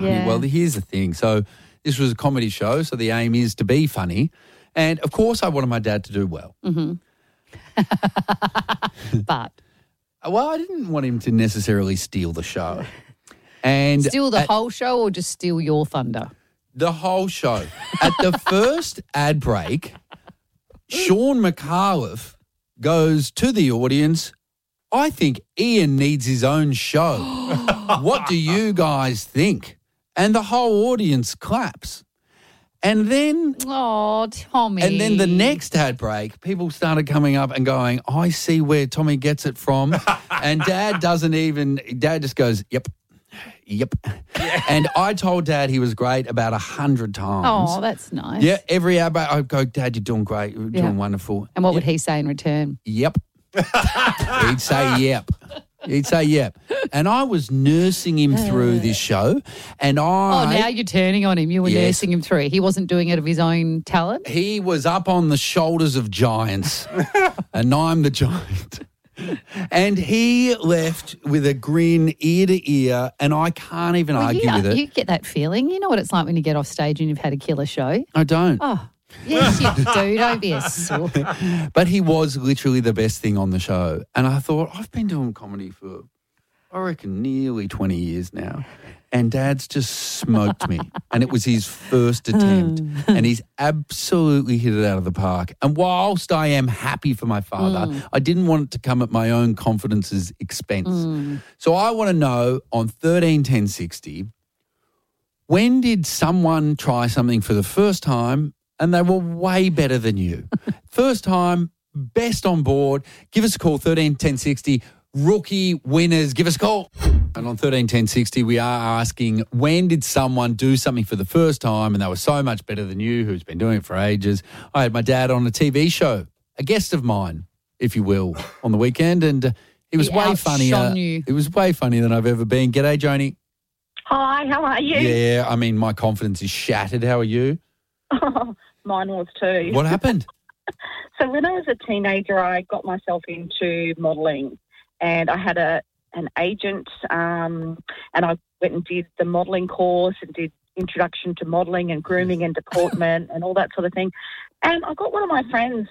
Yeah. Well, here's the thing. So this was a comedy show, so the aim is to be funny. And, of course, I wanted my dad to do well. Mm-hmm. But? Well, I didn't want him to necessarily steal the show. And Steal the whole show or just steal your thunder? The whole show. At the first ad break, Sean McAuliffe goes to the audience, I think Ian needs his own show. What do you guys think? And the whole audience claps. And then... Oh, Tommy. And then the next ad break, people started coming up and going, I see where Tommy gets it from. And Dad just goes, yep. And I told Dad he was great about 100 times. Oh, that's nice. Yeah, every ad break, I go, Dad, you're doing great. You're doing wonderful. And what would he say in return? Yep. He'd say yep. And I was nursing him through this show. And now you're turning on him. You were nursing him through. He wasn't doing it of his own talent? He was up on the shoulders of giants. And I'm the giant. And he left with a grin ear to ear, and I can't even argue with it. You get that feeling. You know what it's like when you get off stage and you've had a killer show? I don't. Oh, yes, you do. Don't be a sook. But he was literally the best thing on the show. And I thought, I've been doing comedy for, I reckon, nearly 20 years now. And Dad's just smoked me. And it was his first attempt. And he's absolutely hit it out of the park. And whilst I am happy for my father, I didn't want it to come at my own confidence's expense. So I want to know on 131060, when did someone try something for the first time and they were way better than you? First time, best on board. Give us a call, 131060. Rookie winners, give us a call. And on 131060, we are asking, when did someone do something for the first time and they were so much better than you, who's been doing it for ages? I had my dad on a TV show, a guest of mine, if you will, on the weekend, and he was way funnier. It was way funnier than I've ever been. G'day, Joni. Hi, how are you? Yeah, I mean, my confidence is shattered. How are you? Oh, mine was too. What happened? So when I was a teenager, I got myself into modelling. And I had an agent, and I went and did the modelling course and did introduction to modelling and grooming and deportment and all that sort of thing. And I got one of my friends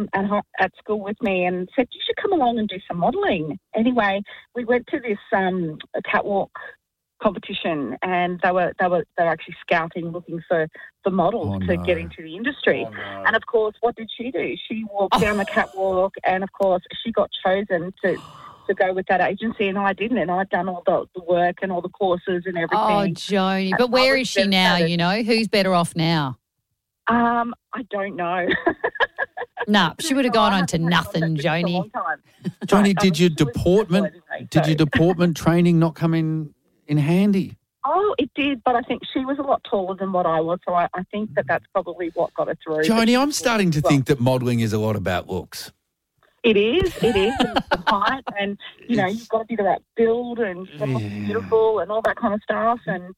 at school with me and said, you should come along and do some modelling. Anyway, we went to this a catwalk competition, and they were actually scouting, looking for models to get into the industry. And of course, what did she do? She walked down the catwalk, and of course, she got chosen to go with that agency, and I didn't, and I'd done all the work and all the courses and everything. Oh, Joni. But where is she now, you know? Who's better off now? I don't know. No, she would have gone on to nothing, Joni. Joni, did your deportment training not come in handy? Oh, it did, but I think she was a lot taller than what I was, so I think that's probably what got her through. Joni, I'm starting to think that modelling is a lot about looks. It is, and the height, and, you know, you've got to be the right build and you've got to look beautiful and all that kind of stuff, and,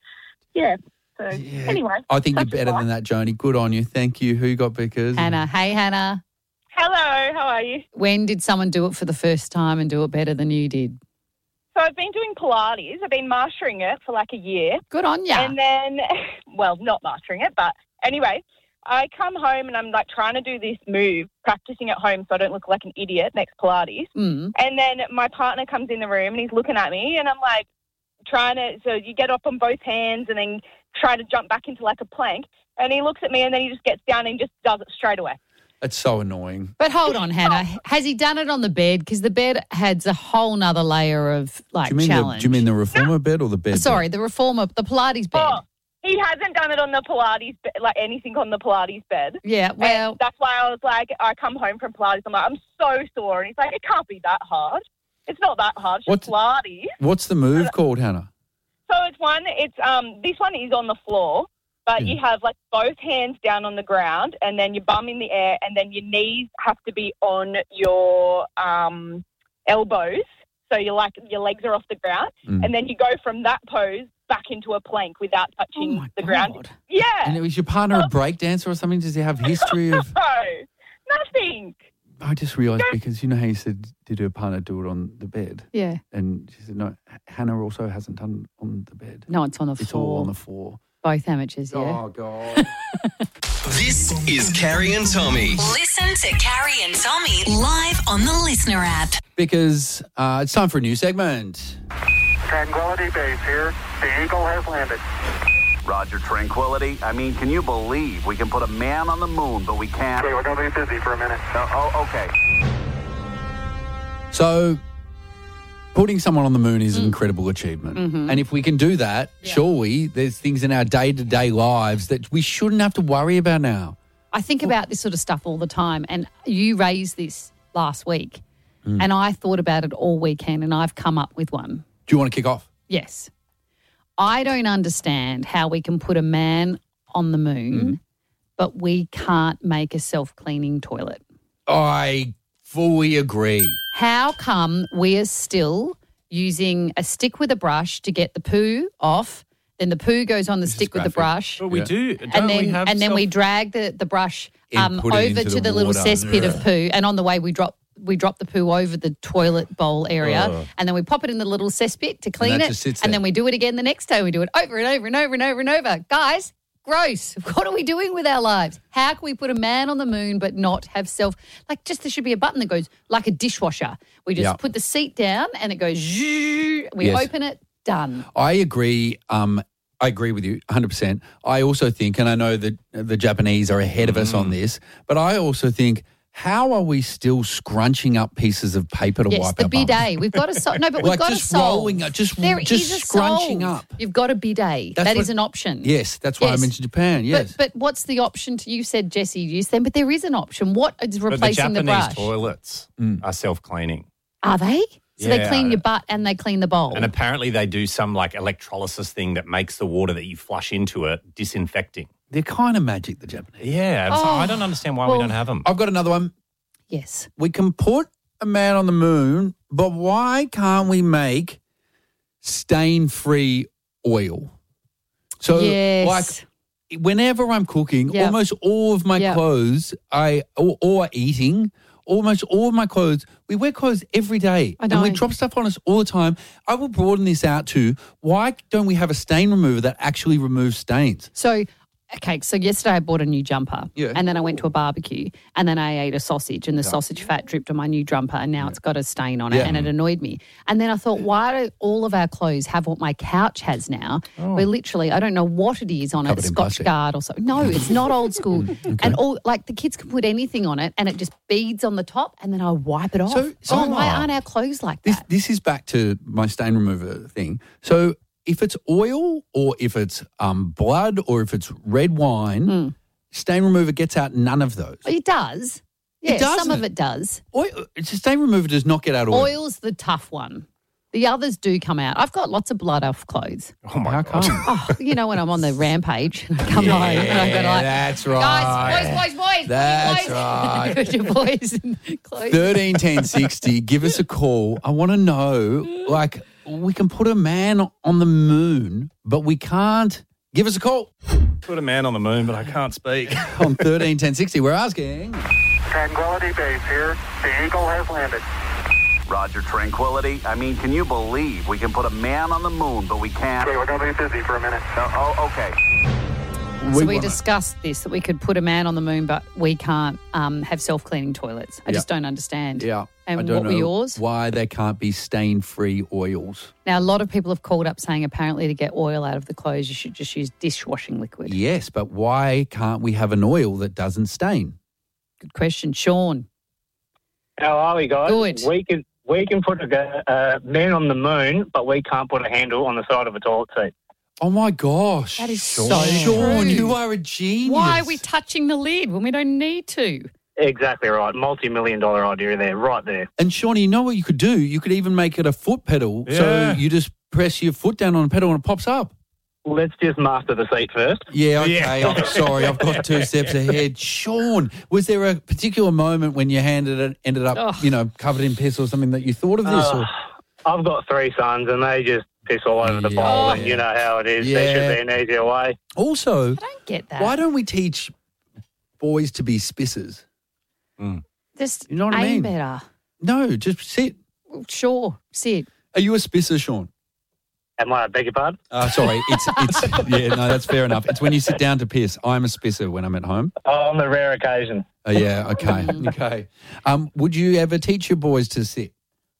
so anyway. I think you're better than that, Joni. Good on you. Thank you. Who got Vickers? Hannah. Hey, Hannah. Hello, how are you? When did someone do it for the first time and do it better than you did? So I've been doing Pilates. I've been mastering it for like a year. Good on ya. And then, well, not mastering it, but anyway, I come home and I'm like trying to do this move, practicing at home so I don't look like an idiot next Pilates. And then my partner comes in the room and he's looking at me and I'm like so you get up on both hands and then try to jump back into like a plank. And he looks at me and then he just gets down and just does it straight away. It's so annoying. But hold on, Hannah. Has he done it on the bed? Because the bed adds a whole nother layer of challenge. Do you mean the reformer bed or the bed? Sorry, the reformer, the Pilates bed. Oh, he hasn't done it on the Pilates bed, like anything on the Pilates bed. Yeah, well. And that's why I was like, I come home from Pilates, I'm like, I'm so sore. And he's like, it can't be that hard. It's not that hard. It's just Pilates. What's the move called, Hannah? So this one is on the floor. But you have like both hands down on the ground and then your bum in the air and then your knees have to be on your elbows. So your legs are off the ground. And then you go from that pose back into a plank without touching the ground. Yeah. And was your partner a break dancer or something? Does he have history of... No, nothing. I just realised because you know how you said, did her partner do it on the bed? Yeah. And she said, no, Hannah also hasn't done on the bed. No, it's on the floor. It's all on the floor. Both amateurs, yeah. Oh, God. This is Carrie and Tommy. Listen to Carrie and Tommy live on the Listener app. Because it's time for a new segment. Tranquility Base here. The Eagle has landed. Roger, Tranquility. I mean, can you believe we can put a man on the moon, but we can't? Okay, we're going to be busy for a minute. Okay. So, putting someone on the moon is an incredible achievement. Mm-hmm. And if we can do that, surely there's things in our day-to-day lives that we shouldn't have to worry about now. I think about this sort of stuff all the time, and you raised this last week, and I thought about it all weekend, and I've come up with one. Do you want to kick off? Yes. I don't understand how we can put a man on the moon, but we can't make a self-cleaning toilet. I fully agree. How come we are still using a stick with a brush to get the poo off, then the poo goes on the stick with the graphic. brush, But we do. Don't and then we have we drag the brush And put it over into to the the little water. cesspit of poo, and on the way we drop the poo over the toilet bowl area, and then we pop it in the little cesspit to clean that it, just sits and there. then we do it again the next day. We do it over and over and over and over and over. Guys, gross. What are we doing with our lives? How can we put a man on the moon but not have there should be a button that goes like a dishwasher. We just Yeah. put the seat down and it goes, zzzz, we Yes. open it, done. I agree. I agree with you 100%. I also think, and I know that the Japanese are ahead of us on this, but I also think, how are we still scrunching up pieces of paper to Yes, wipe the our bums? bidet. We've got to no, but we've Like got just to solve. rolling up, just There is a scrunching solve. up. You've got a bidet. That's That is what- an option. Yes, that's why I Yes. mentioned Japan. Yes. But what's the option? You said Jesse used them, but there is an option. What is But the replacing the Japanese brush? toilets are self-cleaning. Are they? So they Yeah. clean your butt and they clean the bowl. And apparently they do some like electrolysis thing that makes the water that you flush into it disinfecting. They're kind of magic, the Japanese. Yeah. So I don't understand why we don't have them. I've got another one. yes. We can put a man on the moon, but why can't we make stain-free oil? So, Yes. like, whenever I'm cooking, Yep. almost all of my Yep. clothes, or eating, almost all of my clothes, we wear clothes every day. I know. And we drop stuff on us all the time. I will broaden this out to, why don't we have a stain remover that actually removes stains? So, okay, so yesterday I bought a new jumper. Yeah. And then I went to a barbecue and then I ate a sausage and the sausage fat dripped on my new jumper and now it's got a stain on it Yeah. and it annoyed me. And then I thought, why do all of our clothes have what my couch has now? We're literally, I don't know what it is on Covered it, in Scotch plastic. Guard or something. No, it's not old school. And all like the kids can put anything on it and it just beads on the top and then I wipe it off. So- why aren't our clothes like that? This is back to my stain remover thing. So if it's oil or if it's blood or if it's red wine, stain remover gets out none of those. It does. It Yeah, some doesn't. of it does. Stain remover does not get out oil. Oil's the tough one. The others do come out. I've got lots of blood off clothes. Oh my How God. come? Oh, you know when I'm on the rampage and I come home and I go like, that's right. guys, boys, That's boys. right. Put your boys in clothes. 13 10 60, give us a call. I want to know, like, we can put a man on the moon, but we can't. Give us a call Put a man on the moon, but I can't speak. on 13 10 60. We're asking. Tranquility Base here. The Eagle has landed. Roger, Tranquility. I mean, can you believe we can put a man on the moon, but we can't? Okay, we're going to be busy for a minute. Okay. So we wanna- discussed this, that we could put a man on the moon, but we can't have self-cleaning toilets. I just don't understand. Yeah. And I don't what were know yours? Why there can't be stain-free oils. Now, a lot of people have called up saying apparently to get oil out of the clothes, you should just use dishwashing liquid. Yes, but why can't we have an oil that doesn't stain? Good question. Sean. How are we, guys? Good. We can put a man on the moon, but we can't put a handle on the side of a toilet seat. Oh, my gosh. That is Sean. so Sean, true. you are a genius. Why are we touching the lid when we don't need to? Exactly right. Multi-million-dollar idea there, right there. And Shawnee, you know what you could do? You could even make it a foot pedal. So Yeah. you just press your foot down on a pedal and it pops up. Let's just master the seat first. Yeah, okay. I'm sorry. I've got 2 steps ahead. Sean, was there a particular moment when your hand ended up, Ugh. covered in piss or something that you thought of this? or? I've got 3 sons, and they just piss all over the Yeah. bowl, and you know how it is. There Yeah. should be an easier way. Also, I don't get that. why don't we teach boys to be spissers? Just You know what I aim mean? better. No, just sit. Sure, sit. Are you a spisser, Sean? Am I? I beg your pardon? Sorry, it's yeah, no, that's fair enough. It's when you sit down to piss. I'm a spisser when I'm at home. Oh, on the rare occasion. Oh, yeah, okay, okay. Would you ever teach your boys to sit?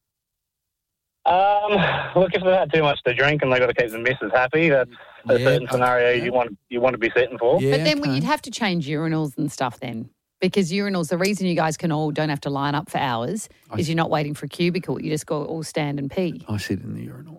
Look, if they've had too much to drink and they've got to keep the missus happy, that's a certain scenario you want to be sitting for. Yeah, But then you'd have to change urinals and stuff then. Because urinals, the reason you guys don't have to line up for hours is you're not waiting for a cubicle. You just go all stand and pee. I sit in the urinal.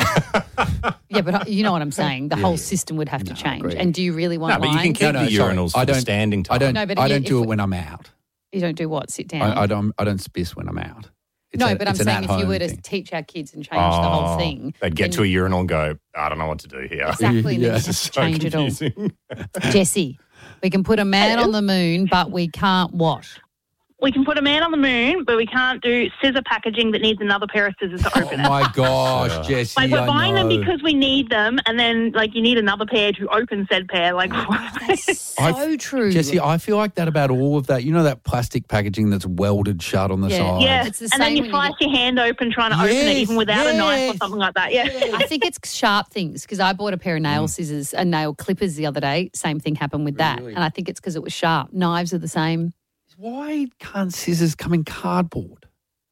Yeah, but you know what I'm saying. The whole system would have to change. agreed. And do you really want No, but you can lines? keep the urinals for the standing time. I don't. No, but I don't if do we- it when I'm out. You don't do what? Sit down? I don't spiss when I'm out. It's but I'm it's an saying if you at-home were to thing. teach our kids and change the whole thing. They'd get to a urinal and go, I don't know what to do here. Exactly, and then you just change it all. Jesse, we can put a man on the moon, but we can't what? We can put a man on the moon, but we can't do scissor packaging that needs another pair of scissors to open it. Oh, my gosh, Jessie, Like, we're buying them know. because we need them, and then, like, you need another pair to open said pair. Like, So true. Jessie, I feel like that about all of that. You know that plastic packaging that's welded shut on the side? yeah. It's the And then same you when you slice your hand open trying to open it, even without a knife or yes. something like that. Yeah. I think it's sharp things because I bought a pair of nail scissors and nail clippers the other day. Same thing happened with that. Really? And I think it's because it was sharp. Knives are the same. Why can't scissors come in cardboard?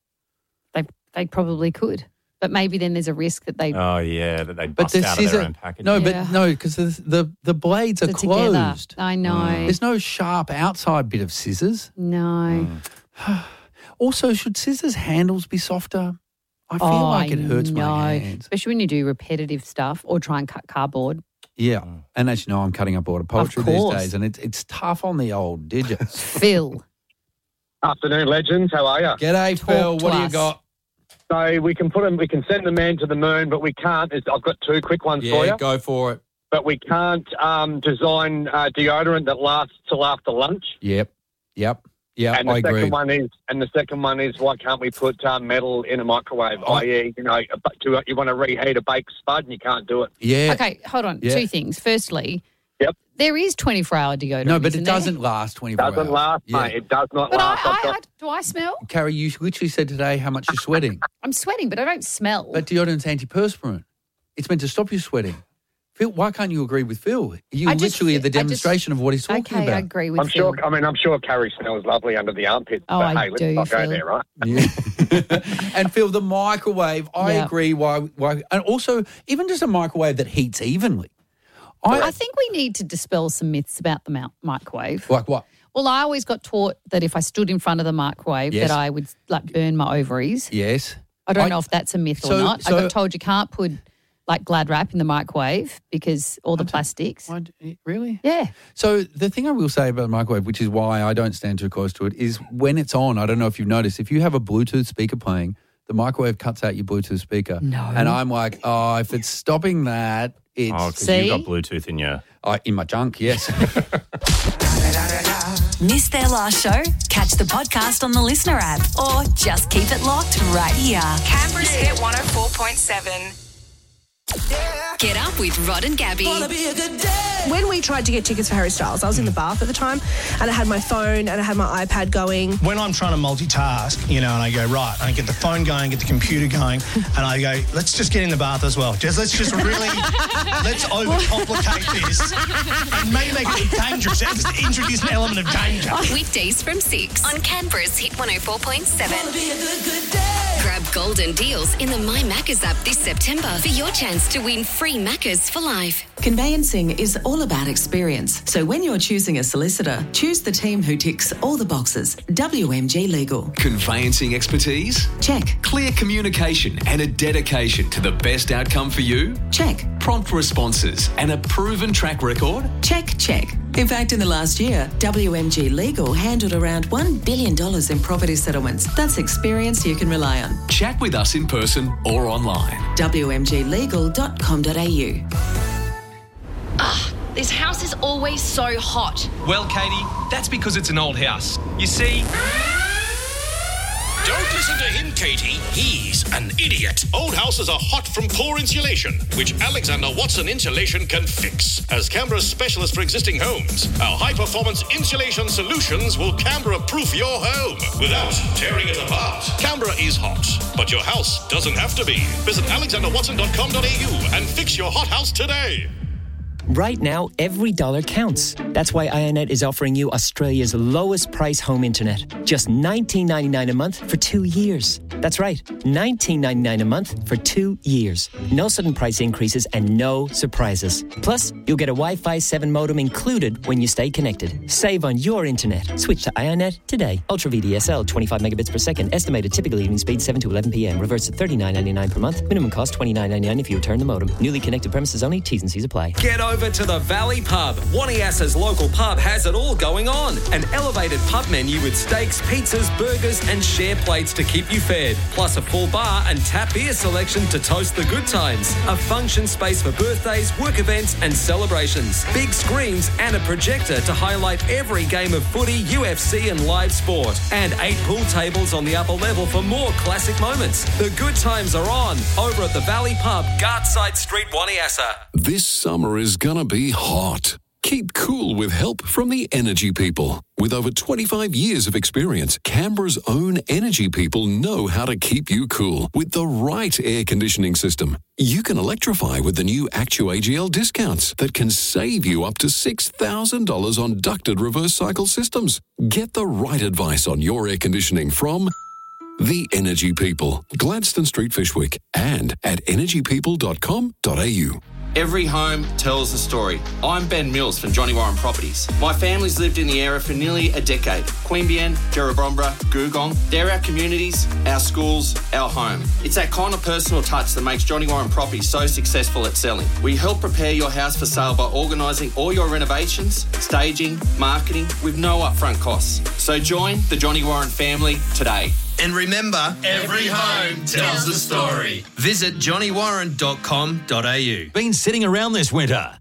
They probably could. But maybe then there's a risk that they Oh, yeah, that they But bust the out of scissor, their own packaging. no, Yeah. but no, because the blades are They're together. closed. I know. There's no sharp outside bit of scissors. No. Also, should scissors handles be softer? I feel like it hurts my hands. Especially when you do repetitive stuff or try and cut cardboard. Yeah, and as you know, I'm cutting up a lot of poetry these course. days, and it's tough on the old digits. Phil. Afternoon, legends. How are you? G'day, Phil. to What do you us. got? So we can send the man to the moon, but we can't. I've got two quick ones for Yeah, you. go for it. But we can't design deodorant that lasts till after lunch. Yep. And the I agree. second one is why can't we put metal in a microwave? I.e., you want to reheat a baked spud and you can't do it. Yeah. Okay, hold on. Yeah. Two things. Firstly, Yep. there is 24-hour deodorant. No, but isn't it there? doesn't last 24 hours. Doesn't last, Yeah. mate. It does not But last. do I smell? Carrie, you literally said today how much you're sweating. I'm sweating, but I don't smell. But deodorant's antiperspirant. It's meant to stop you sweating. Phil, why can't you agree with Phil? You I just- literally are the I just- demonstration of what he's talking okay, about. I agree with I'm Phil. sure. I'm sure Carrie smells lovely under the armpits. Oh, but I hey, let's do, not go Phil. there, right? Yeah. And Phil, the microwave, I Yeah. agree. Why? And also, even just a microwave that heats evenly. I think we need to dispel some myths about the microwave. Like what? Well, I always got taught that if I stood in front of the microwave Yes. that I would burn my ovaries. Yes. I don't know if that's a myth or so- not. I so- got told you can't put Glad wrap in the microwave because all the plastics. Really? Yeah. So the thing I will say about the microwave, which is why I don't stand too close to it, is when it's on, I don't know if you've noticed, if you have a Bluetooth speaker playing, the microwave cuts out your Bluetooth speaker. No. And I'm like, if it's stopping that, it's... Oh, because you've got Bluetooth in your... in my junk, yes. Missed their last show? Catch the podcast on the Listener app or just keep it locked right here. Canberra's Hit 104.7. Get up with Rod and Gabby. When we tried to get tickets for Harry Styles, I was in the bath at the time and I had my phone and I had my iPad going. When I'm trying to multitask, and I go, right, I get the phone going, get the computer going, and I go, let's just get in the bath as well. Let's overcomplicate this and maybe make it dangerous. Let's introduce an element of danger. Weekdays from 6 on Canberra's Hit 104.7. Grab golden deals in the My Maccas app this September for your chance to win free Maccas for life. Conveyancing is all about experience. So when you're choosing a solicitor, choose the team who ticks all the boxes. WMG Legal. Conveyancing expertise? Check. Clear communication and a dedication to the best outcome for you? Check. Prompt responses and a proven track record? Check. In fact, in the last year, WMG Legal handled around $1 billion in property settlements. That's experience you can rely on. Chat with us in person or online. WMGlegal.com.au. This house is always so hot. Well, Katie, that's because it's an old house. You see... Don't Listen to him, Katie. He's an idiot. Old houses are hot from poor insulation, which Alexander Watson Insulation can fix. As Canberra's specialist for existing homes, our high-performance insulation solutions will Canberra-proof your home without tearing it apart. Canberra is hot, but your house doesn't have to be. Visit alexanderwatson.com.au and fix your hot house today. Right now, every dollar counts. That's why IONET is offering you Australia's lowest price home internet. Just $19.99 a month for 2 years. That's right, $19.99 a month for 2 years. No sudden price increases and no surprises. Plus, you'll get a Wi-Fi 7 modem included when you stay connected. Save on your internet. Switch to IONET today. Ultra VDSL, 25 megabits per second. Estimated typical evening speed 7 to 11 p.m. Reverse at $39.99 per month. Minimum cost $29.99 if you return the modem. Newly connected premises only. T's and C's apply. Get over to the Valley Pub. Waniassa's local pub has it all going on. An elevated pub menu with steaks, pizzas, burgers and share plates to keep you fed. Plus a full bar and tap beer selection to toast the good times. A function space for birthdays, work events and celebrations. Big screens and a projector to highlight every game of footy, UFC and live sport. And 8 pool tables on the upper level for more classic moments. The good times are on over at the Valley Pub, Gartside Street, Waniassa. This summer is gonna be hot. Keep cool with help from the Energy People. With over 25 years of experience, Canberra's own Energy People know how to keep you cool with the right air conditioning system. You can electrify with the new ActuAGL discounts that can save you up to $6,000 on ducted reverse cycle systems. Get the right advice on your air conditioning from the Energy People, Gladstone Street, Fishwick, and at energypeople.com.au. Every home tells a story. I'm Ben Mills from Johnny Warren Properties. My family's lived in the area for nearly a decade. Queanbeyan, Jerrabomberra, Googong, they're our communities, our schools, our home. It's that kind of personal touch that makes Johnny Warren Properties so successful at selling. We help prepare your house for sale by organising all your renovations, staging, marketing with no upfront costs. So join the Johnny Warren family today. And remember, every home tells a story. Visit johnnywarren.com.au. Been sitting around this winter?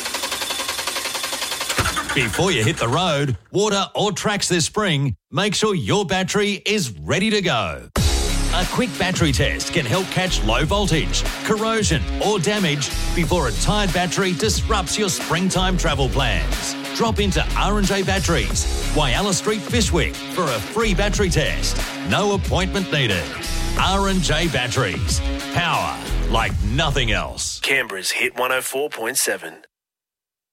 Before you hit the road, water or tracks this spring, make sure your battery is ready to go. A quick battery test can help catch low voltage, corrosion or damage before a tired battery disrupts your springtime travel plans. Drop into R&J Batteries, Whyalla Street, Fishwick for a free battery test. No appointment needed. R&J Batteries. Power like nothing else. Canberra's Hit 104.7.